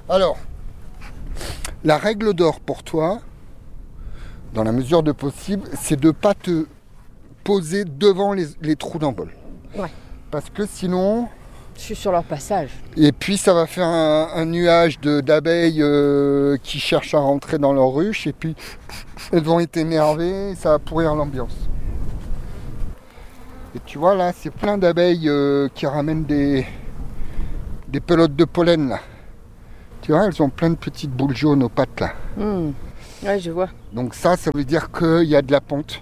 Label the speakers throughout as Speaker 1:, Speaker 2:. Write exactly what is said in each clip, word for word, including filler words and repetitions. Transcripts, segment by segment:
Speaker 1: Alors, la règle d'or pour toi, dans la mesure de possible, c'est de ne pas te poser devant les, les trous d'envol.
Speaker 2: Ouais.
Speaker 1: Parce que sinon...
Speaker 2: Je suis sur leur passage.
Speaker 1: Et puis ça va faire un, un nuage de, d'abeilles euh, qui cherchent à rentrer dans leur ruche. Et puis elles vont être énervées et ça va pourrir l'ambiance. Et tu vois là, c'est plein d'abeilles euh, qui ramènent des, des pelotes de pollen là. Tu vois, elles ont plein de petites boules jaunes aux pattes là.
Speaker 2: Mmh. Ouais, je vois.
Speaker 1: Donc ça, ça veut dire qu'il y a de la ponte.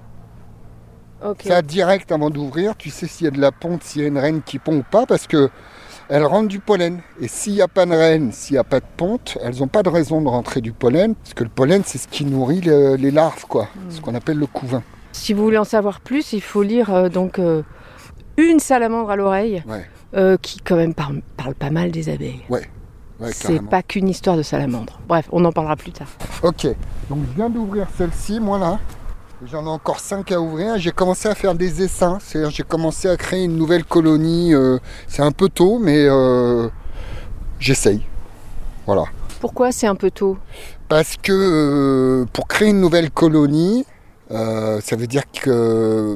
Speaker 2: Okay.
Speaker 1: Ça, direct avant d'ouvrir, tu sais s'il y a de la ponte, s'il y a une reine qui pond ou pas, parce que elles rentrent du pollen. Et s'il n'y a pas de reine, s'il n'y a pas de ponte, elles n'ont pas de raison de rentrer du pollen, parce que le pollen, c'est ce qui nourrit le, les larves, quoi. Mmh. Ce qu'on appelle le couvain.
Speaker 2: Si vous voulez en savoir plus, il faut lire euh, donc euh, Une salamandre à l'oreille,
Speaker 1: ouais.
Speaker 2: euh, qui quand même parle, parle pas mal des abeilles.
Speaker 1: Ouais. Ouais,
Speaker 2: c'est
Speaker 1: carrément.
Speaker 2: pas qu'une histoire de salamandre. Bref, on en parlera plus tard.
Speaker 1: Ok, donc je viens d'ouvrir celle-ci, moi là. J'en ai encore cinq à ouvrir. J'ai commencé à faire des essaims, c'est-à-dire j'ai commencé à créer une nouvelle colonie. Euh, c'est un peu tôt, mais euh, j'essaye. Voilà.
Speaker 2: Pourquoi c'est un peu tôt ?
Speaker 1: Parce que euh, pour créer une nouvelle colonie, euh, ça veut dire qu'il euh,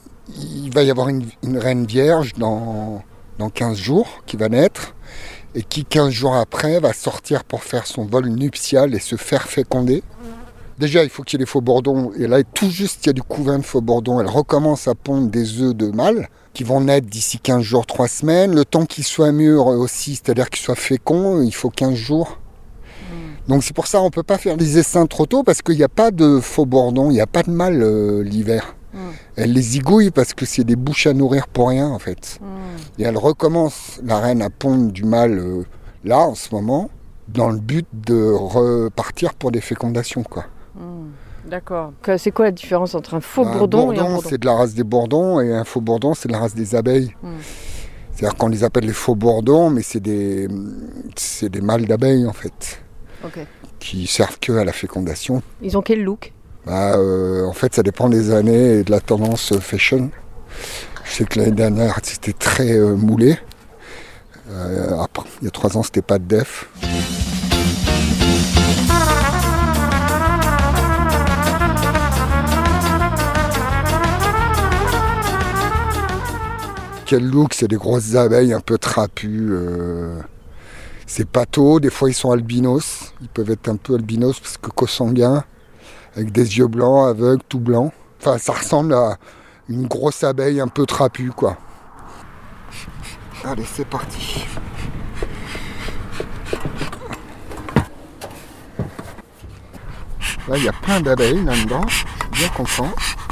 Speaker 1: va y avoir une, une reine vierge dans, dans quinze jours qui va naître et qui quinze jours après va sortir pour faire son vol nuptial et se faire féconder. Déjà, il faut qu'il y ait des faux bourdons. Et là, tout juste, il y a du couvain de faux bourdons. Elle recommence à pondre des œufs de mâles qui vont naître d'ici quinze jours, trois semaines. Le temps qu'ils soient mûrs aussi, c'est-à-dire qu'ils soient féconds, il faut quinze jours. Mmh. Donc c'est pour ça qu'on ne peut pas faire des essaims trop tôt parce qu'il n'y a pas de faux bourdons, il n'y a pas de mâles euh, l'hiver. Mmh. Elle les zigouille parce que c'est des bouches à nourrir pour rien en fait. Mmh. Et elle recommence, la reine, à pondre du mâle euh, là, en ce moment, dans le but de repartir pour des fécondations, quoi.
Speaker 2: Mmh, d'accord. C'est quoi la différence entre un faux
Speaker 1: un
Speaker 2: bourdon,
Speaker 1: bourdon
Speaker 2: et un bourdon ?
Speaker 1: C'est de la race des bourdons et un faux bourdon, c'est de la race des abeilles. Mmh. C'est-à-dire qu'on les appelle les faux bourdons, mais c'est des, c'est des mâles d'abeilles en fait,
Speaker 2: okay.
Speaker 1: qui servent que à la fécondation.
Speaker 2: Ils ont quel look ?
Speaker 1: bah, euh, En fait, ça dépend des années et de la tendance fashion. Je sais que l'année dernière, c'était très euh, moulé. Euh, après, il y a trois ans, c'était pas de def. Quel look, c'est des grosses abeilles un peu trapues. Euh, c'est pâteau, des fois ils sont albinos. Ils peuvent être un peu albinos parce que consanguins, avec des yeux blancs, aveugles, tout blanc. Enfin, ça ressemble à une grosse abeille un peu trapue, quoi. Allez, c'est parti. Là, il y a plein d'abeilles là-dedans. Je suis bien content.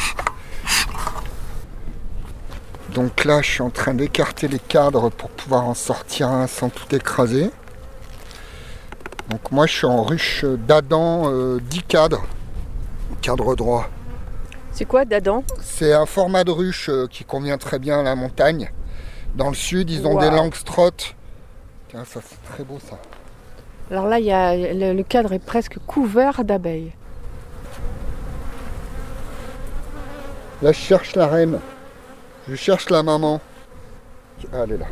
Speaker 1: Donc là, je suis en train d'écarter les cadres pour pouvoir en sortir un sans tout écraser. Donc moi, je suis en ruche d'Adam, euh, dix cadres, cadre droit.
Speaker 2: C'est quoi d'Adam ?
Speaker 1: C'est un format de ruche euh, qui convient très bien à la montagne. Dans le sud, ils ont
Speaker 2: wow.
Speaker 1: des langstroth. Tiens, ça c'est très beau ça.
Speaker 2: Alors là, y a, le, le cadre est presque couvert d'abeilles.
Speaker 1: Là, je cherche la reine. Je cherche la maman. Ah, elle est là.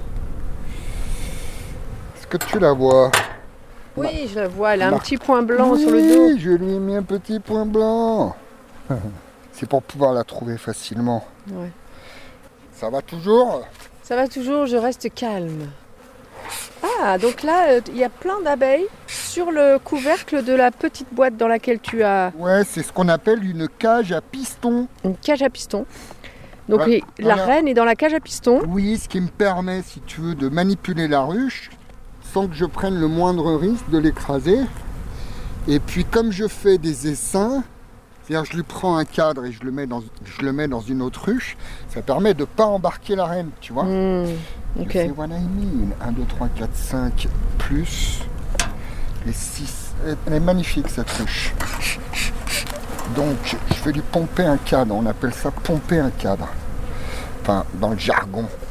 Speaker 1: Est-ce que tu la vois ?
Speaker 2: Oui, bah, je la vois. Elle a
Speaker 1: bah,
Speaker 2: un petit point blanc
Speaker 1: oui,
Speaker 2: sur le dos.
Speaker 1: Oui, je lui ai mis un petit point blanc. C'est pour pouvoir la trouver facilement.
Speaker 2: Ouais.
Speaker 1: Ça va toujours ?
Speaker 2: Ça va toujours, je reste calme. Ah, donc là, il euh, y a plein d'abeilles sur le couvercle de la petite boîte dans laquelle tu as...
Speaker 1: Ouais, c'est ce qu'on appelle une cage à piston.
Speaker 2: Une cage à piston. Donc
Speaker 1: ouais,
Speaker 2: la
Speaker 1: voilà.
Speaker 2: reine est dans la cage à piston.
Speaker 1: Oui, ce qui me permet, si tu veux, de manipuler la ruche sans que je prenne le moindre risque de l'écraser. Et puis comme je fais des essaims, c'est-à-dire je lui prends un cadre et je le mets dans, je le mets dans une autre ruche, ça permet de ne pas embarquer la reine, tu vois.
Speaker 2: Mmh, ok.
Speaker 1: C'est what I mean. un, deux, trois, quatre, cinq, plus les six. Elle est magnifique cette ruche. Donc je vais lui pomper un cadre, on appelle ça pomper un cadre. Enfin, dans le jargon.